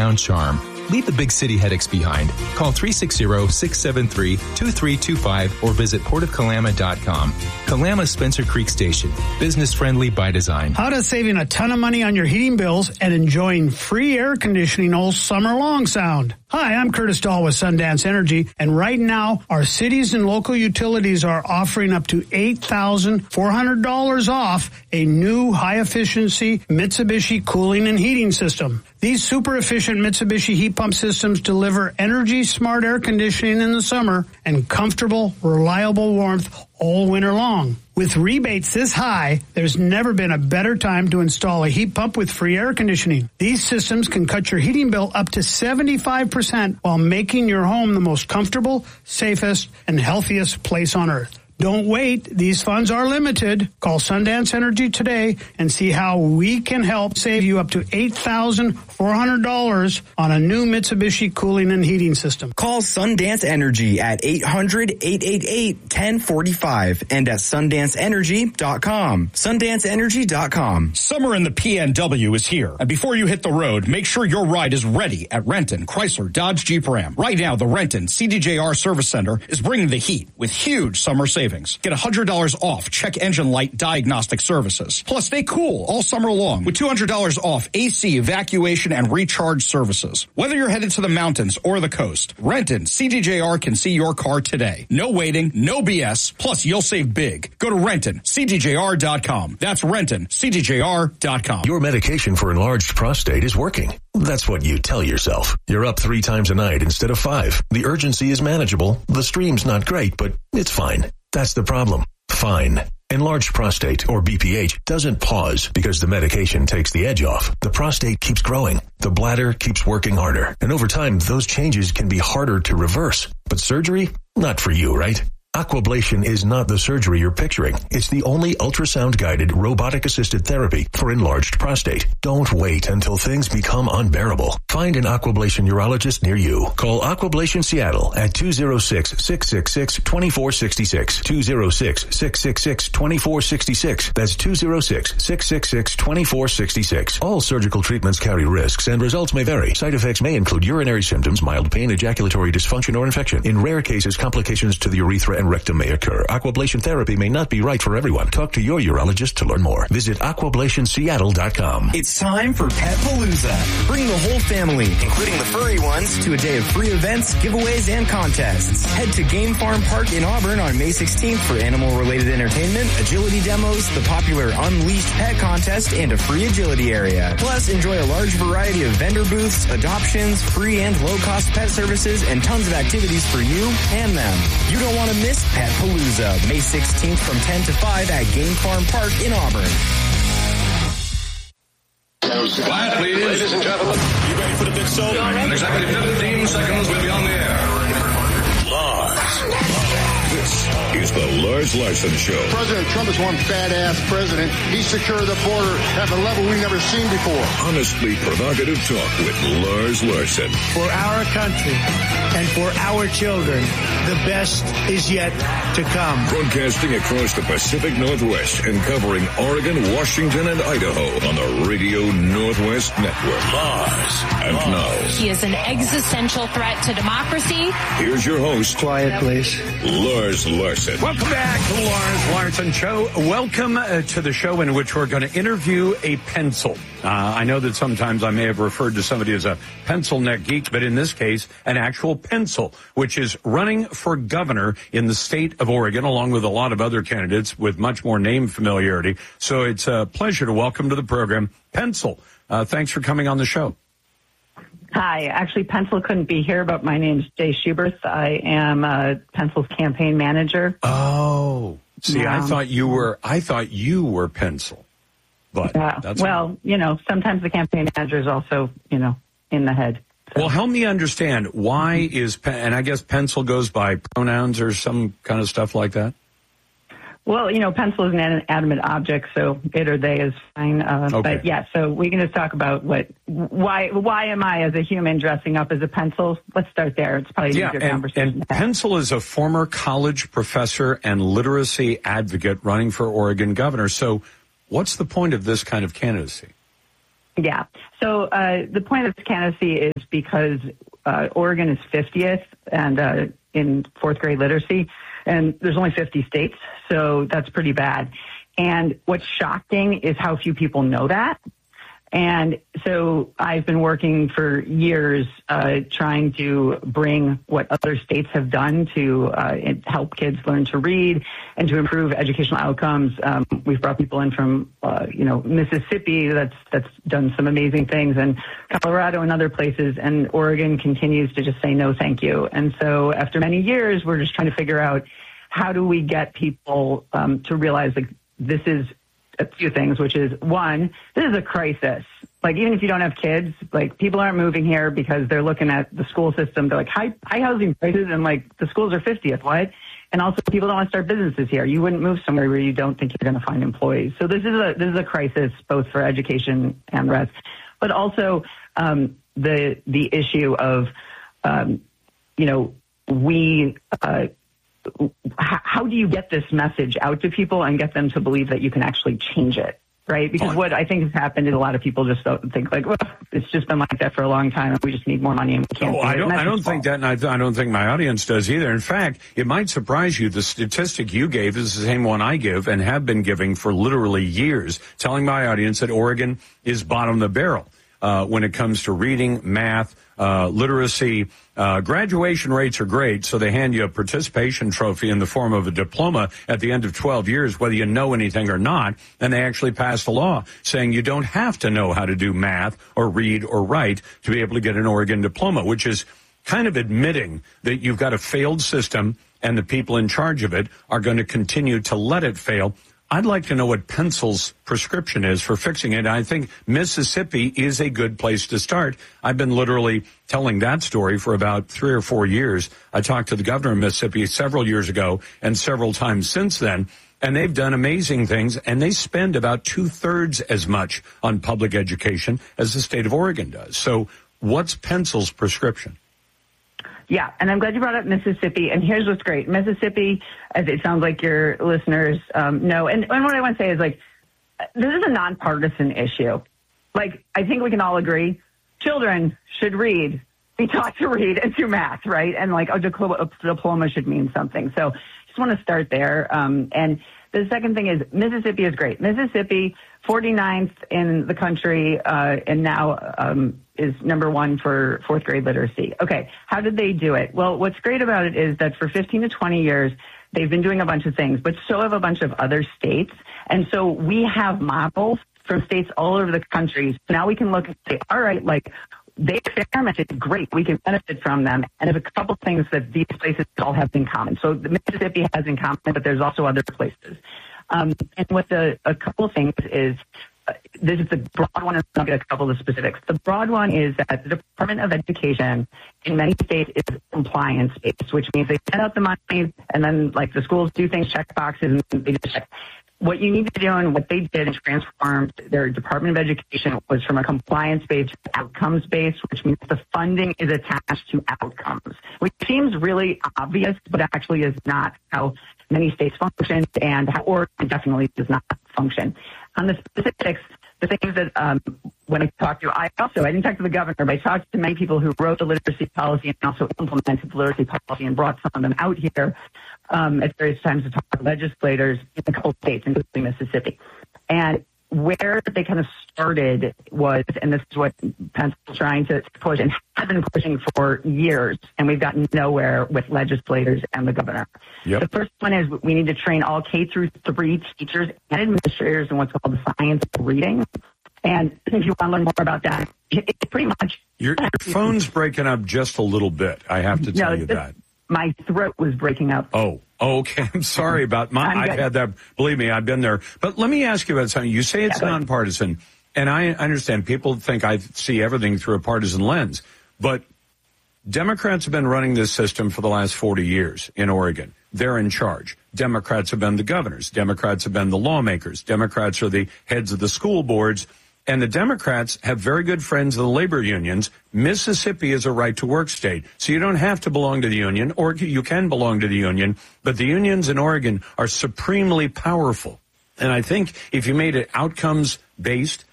down charm. Leave the big city headaches behind. Call 360-673-2325 or visit portofkalama.com. Kalama Spencer Creek Station. Business friendly by design. How does saving a ton of money on your heating bills and enjoying free air conditioning all summer long sound? Hi, I'm Curtis Dahl with Sundance Energy, and right now, our cities and local utilities are offering up to $8,400 off a new high-efficiency Mitsubishi cooling and heating system. These super-efficient Mitsubishi heat pump systems deliver energy-smart air conditioning in the summer and comfortable, reliable warmth all winter long. With rebates this high, there's never been a better time to install a heat pump with free air conditioning. These systems can cut your heating bill up to 75% while making your home the most comfortable, safest, and healthiest place on earth. Don't wait. These funds are limited. Call Sundance Energy today and see how we can help save you up to $8,400 on a new Mitsubishi cooling and heating system. Call Sundance Energy at 800-888-1045 and at sundanceenergy.com. Sundanceenergy.com. Summer in the PNW is here. And before you hit the road, make sure your ride is ready at Renton, Chrysler, Dodge, Jeep, Ram. Right now, the Renton CDJR Service Center is bringing the heat with huge summer savings. Get $100 off check engine light diagnostic services. Plus, stay cool all summer long with $200 off AC evacuation and recharge services. Whether you're headed to the mountains or the coast, Renton CDJR can see your car today. No waiting, no BS. Plus, you'll save big. Go to RentonCDJR.com. That's RentonCDJR.com. Your medication for enlarged prostate is working. That's what you tell yourself. You're up 3 times a night instead of 5. The urgency is manageable. The stream's not great, but it's fine. That's the problem. Fine. Enlarged prostate, or BPH, doesn't pause because the medication takes the edge off. The prostate keeps growing. The bladder keeps working harder. And over time, those changes can be harder to reverse. But surgery? Not for you, right? Aquablation is not the surgery you're picturing. It's the only ultrasound-guided, robotic-assisted therapy for enlarged prostate. Don't wait until things become unbearable. Find an Aquablation urologist near you. Call Aquablation Seattle at 206-666-2466. 206-666-2466. That's 206-666-2466. All surgical treatments carry risks and results may vary. Side effects may include urinary symptoms, mild pain, ejaculatory dysfunction, or infection. In rare cases, complications to the urethra and rectum may occur. Aquablation therapy may not be right for everyone. Talk to your urologist to learn more. Visit aquablationseattle.com. It's time for Pet Palooza. Bring the whole family, including the furry ones, to a day of free events, giveaways, and contests. Head to Game Farm Park in Auburn on May 16th for animal-related entertainment, agility demos, the popular Unleashed Pet Contest, and a free agility area. Plus, enjoy a large variety of vendor booths, adoptions, free and low-cost pet services, and tons of activities for you and them. You don't want to miss Pet Palooza, May 16th from 10 to 5 at Game Farm Park in Auburn. Quiet, please. Ladies and gentlemen. You ready for the big show? In exactly 15 seconds, we'll be on the air. Lars. This is the Lars Larson Show. President Trump is one badass president. He secured the border at a level we've never seen before. Honestly provocative talk with Lars Larson. For our country and for our children, the best is yet to come. Broadcasting across the Pacific Northwest and covering Oregon, Washington, and Idaho on the Radio Northwest Network. Lars. And now. He is an existential threat to democracy. Here's your host. Quiet, please. Lars Larson. Welcome back to the Lars Larson Show. Welcome to the show in which we're going to interview a pencil. I know that sometimes I may have referred to somebody as a pencil neck geek, but in this case, an actual pencil, which is running for governor in the state of Oregon, along with a lot of other candidates with much more name familiarity. So it's a pleasure to welcome to the program, Pencil. Thanks for coming on the show. Hi. Actually, Pencil couldn't be here, but my name's Jay Schubert. I am Pencil's campaign manager. Oh, see, I thought you were Pencil. But that's well, you know, sometimes the campaign manager is also, you know, in the head. So. Well, help me understand, why is, and I guess Pencil goes by pronouns or some kind of stuff like that? Well, you know, pencil is an inanimate object, so it or they is fine. Okay. But yeah, so we can just talk about why am I as a human dressing up as a pencil? Let's start there. It's probably an easier conversation. And Pencil is a former college professor and literacy advocate running for Oregon governor. So what's the point of this kind of candidacy? Yeah. So the point of this candidacy is because Oregon is 50th and in fourth grade literacy, and there's only 50 states, so that's pretty bad. And what's shocking is how few people know that. And so I've been working for years trying to bring what other states have done to help kids learn to read and to improve educational outcomes. We've brought people in from, Mississippi that's done some amazing things, and Colorado and other places, and Oregon continues to just say no thank you. And so after many years, we're just trying to figure out how do we get people to realize like this is a few things, which is one, this is a crisis. Like even if you don't have kids, like people aren't moving here because they're looking at the school system. They're like high housing prices and like the schools are 50th. What? And also people don't want to start businesses here. You wouldn't move somewhere where you don't think you're going to find employees. So this is a crisis both for education and the rest, but also the issue of how do you get this message out to people and get them to believe that you can actually change it, right? Because what I think has happened is a lot of people just don't think like, well, it's just been like that for a long time and we just need more money and we can't. I don't think that, and I don't think my audience does either. In fact, it might surprise you. The statistic you gave is the same one I give and have been giving for literally years, telling my audience that Oregon is bottom of the barrel when it comes to reading, math, literacy. Graduation rates are great, so they hand you a participation trophy in the form of a diploma at the end of 12 years, whether you know anything or not. And they actually passed a law saying you don't have to know how to do math or read or write to be able to get an Oregon diploma, which is kind of admitting that you've got a failed system and the people in charge of it are going to continue to let it fail. I'd like to know what Pencil's prescription is for fixing it. I think Mississippi is a good place to start. I've been literally telling that story for about 3 or 4 years. I talked to the governor of Mississippi several years ago and several times since then, and they've done amazing things, and they spend about 2/3 as much on public education as the state of Oregon does. So what's Pencil's prescription? Yeah, and I'm glad you brought up Mississippi. And here's what's great. Mississippi, as it sounds like your listeners know, and what I want to say is, like, this is a nonpartisan issue. Like, I think we can all agree children should read, be taught to read and do math, right? And, like, a diploma should mean something. So just want to start there. And the second thing is Mississippi is great. Mississippi, 49th in the country, and now is number 1 for fourth grade literacy. Okay, how did they do it? Well, what's great about it is that for 15 to 20 years, they've been doing a bunch of things, but so have a bunch of other states. And so we have models from states all over the country. So now we can look and say, all right, like, they experimented, great, we can benefit from them. And there's a couple things that these places all have in common. So the Mississippi has in common, but there's also other places. And what a couple of things is, this is the broad one, and I'll get a couple of the specifics. The broad one is that the Department of Education in many states is compliance-based, which means they send out the money, and then, like, the schools do things, check boxes, and they just check. What you need to do, and what they did and transformed their Department of Education, was from a compliance-based to outcomes-based, which means the funding is attached to outcomes, which seems really obvious, but actually is not how many states function and how Oregon definitely does not function. On the specifics, the things that when I talked to, I didn't talk to the governor, but I talked to many people who wrote the literacy policy and also implemented the literacy policy and brought some of them out here at various times to talk to legislators in a couple of states, including Mississippi. And where they kind of started was, and this is what Pence is trying to push and has been pushing for years, and we've gotten nowhere with legislators and the governor. Yep. The first one is we need to train all K-3 teachers and administrators in what's called the science of reading. And if you want to learn more about that, it's pretty much... Your phone's breaking up just a little bit. I have to tell you that. My throat was breaking up. Oh, okay. I'm sorry about I've had that. Believe me, I've been there. But let me ask you about something. You say it's nonpartisan, and I understand people think I see everything through a partisan lens. But Democrats have been running this system for the last 40 years in Oregon. They're in charge. Democrats have been the governors. Democrats have been the lawmakers. Democrats are the heads of the school boards. And the Democrats have very good friends in the labor unions. Mississippi is a right-to-work state, so you don't have to belong to the union, or you can belong to the union, but the unions in Oregon are supremely powerful. And I think if you made it outcomes-based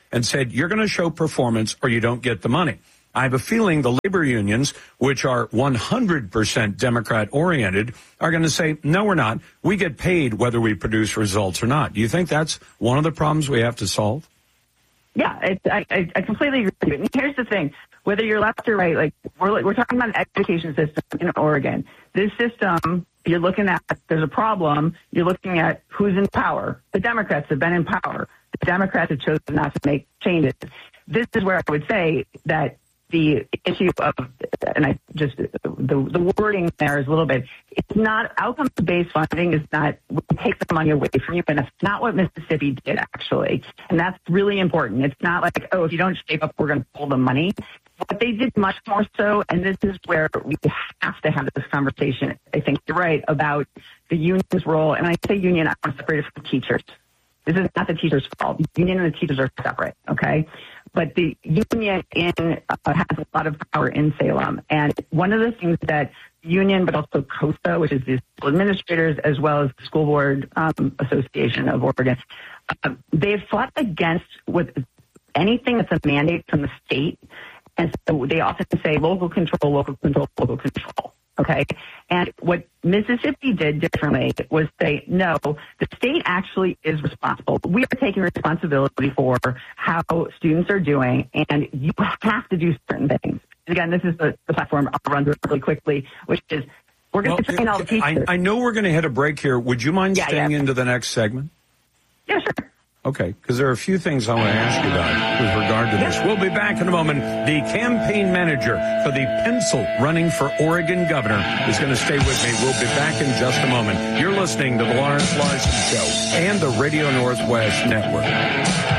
and said, you're going to show performance or you don't get the money. I have a feeling the labor unions, which are 100% Democrat-oriented, are going to say, no, we're not. We get paid whether we produce results or not. Do you think that's one of the problems we have to solve? Yeah, I completely agree with you. And here's the thing. Whether you're left or right, like we're talking about an education system in Oregon. This system, you're looking at, there's a problem. You're looking at who's in power. The Democrats have been in power. The Democrats have chosen not to make changes. This is where I would say that the issue of, and I just, the wording there is a little bit, it's not, outcomes-based funding is not, we take the money away from you, and that's not what Mississippi did, actually. And that's really important. It's not like, oh, if you don't shape up, we're going to pull the money. But they did much more so, and this is where we have to have this conversation, I think you're right, about the union's role. And when I say union, I want to separate it from teachers. This is not the teachers' fault. The union and the teachers are separate, okay? But the union has a lot of power in Salem. And one of the things that union, but also COSA, which is the school administrators, as well as the School Board Association of Oregon, they've fought against with anything that's a mandate from the state. And so they often say local control, local control, local control. Okay. And what Mississippi did differently was say, no, the state actually is responsible. We are taking responsibility for how students are doing, and you have to do certain things. And again, this is the platform I'll run through really quickly, which is we're going to train all the teachers. I know we're going to hit a break here. Would you mind staying into the next segment? Yeah, sure. Okay, because there are a few things I want to ask you about with regard to this. We'll be back in a moment. The campaign manager for the pencil running for Oregon governor is going to stay with me. We'll be back in just a moment. You're listening to the Lawrence Larson Show and the Radio Northwest Network.